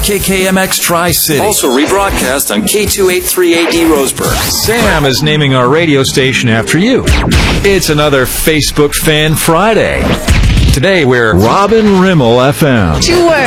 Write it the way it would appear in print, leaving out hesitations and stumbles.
KKMX Tri-City. Also rebroadcast on K283AD Roseburg. Sam is naming our radio station after you. It's another Facebook Fan Friday. Today we're Robin Rimmel FM. 2 words.